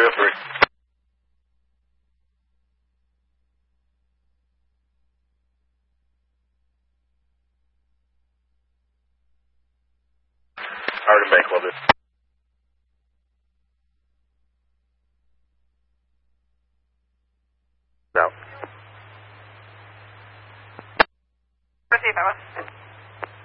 303. Howard and Bank Club. Out. Proceed, Papa.